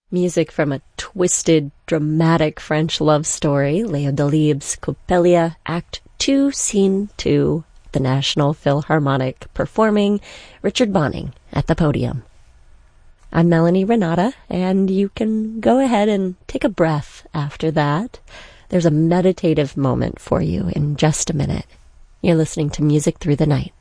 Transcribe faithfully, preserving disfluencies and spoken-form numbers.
Music from a twisted, dramatic French love story, Leo Delibes' Coppelia, Act two, Scene two, the National Philharmonic, performing Richard Bonning at the podium. I'm Melanie Renata, and you can go ahead and take a breath after that. There's a meditative moment for you in just a minute. You're listening to Music Through the Night.